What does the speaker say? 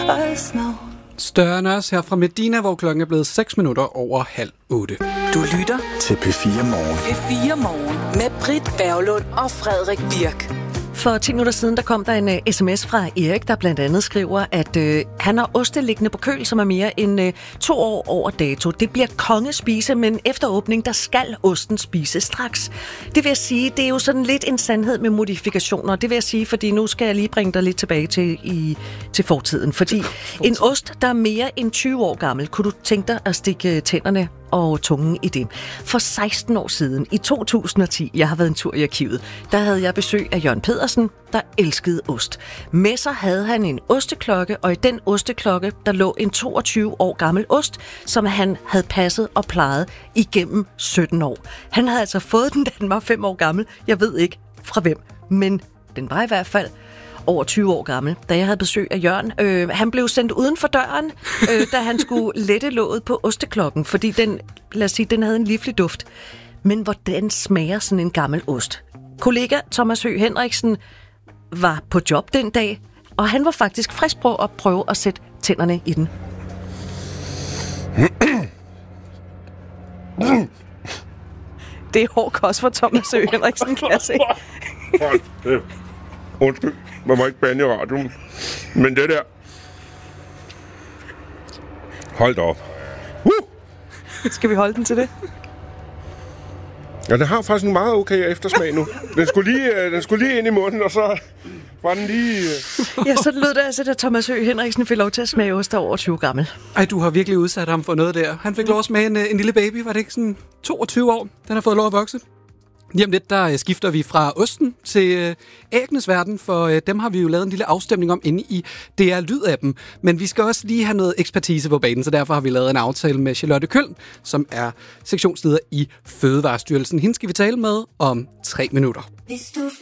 als noch. Større Nørs her fra Medina, hvor klokken er blevet 6 minutter over 7:30. Du lytter til P4 Morgen. P4 Morgen med Britt Berglund og Frederik Birk. For 10 minutter siden, der kom der en sms fra Erik, der blandt andet skriver, at han har oste liggende på køl, som er mere end 2 år over dato. Det bliver kongespise, men efter åbning, der skal osten spises straks. Det vil jeg sige, det er jo sådan lidt en sandhed med modifikationer. Det vil jeg sige, fordi nu skal jeg lige bringe dig lidt tilbage til fortiden. Fordi en ost, der er mere end 20 år gammel, kunne du tænke dig at stikke tænderne og tungen i det. For 16 år siden, i 2010, jeg har været en tur i arkivet, der havde jeg besøg af Jørgen Pedersen, der elskede ost. Med sig havde han en osteklokke, og i den osteklokke, der lå en 22 år gammel ost, som han havde passet og plejet igennem 17 år. Han havde altså fået den, da den var 5 år gammel. Jeg ved ikke fra hvem, men den var i hvert fald over 20 år gammel, da jeg havde besøg af Jørgen. Han blev sendt uden for døren, da han skulle lette låget på osteklokken, fordi den, lad os sige, den havde en livlig duft. Men hvordan smager sådan en gammel ost? Kollega Thomas Høgh Henriksen var på job den dag, og han var faktisk frisk på at prøve at sætte tænderne i den. Det er hård kost for Thomas Høgh Henriksen, kan jeg se. Undskyld, man må ikke bande i radioen. Men det der... Hold da op. Skal vi holde den til det? Ja, det har faktisk en meget okay eftersmag nu. Den skulle lige ind i munden, og så var den lige... Ja, så lød det altså, da Thomas Høgh Henriksen fik lov til at smage ost, der over 20 gammel. Ej, du har virkelig udsat ham for noget der. Han fik lov at smage en lille baby, var det ikke sådan 22 år? Den har fået lov at vokse. Lige om lidt, der skifter vi fra osten til æggenes verden, for dem har vi jo lavet en lille afstemning om inde i DR Lyd-appen. Men vi skal også lige have noget ekspertise på banen, så derfor har vi lavet en aftale med Charlotte Køln, som er sektionsleder i Fødevarestyrelsen. Hende skal vi tale med om 3 minutter. Hvis du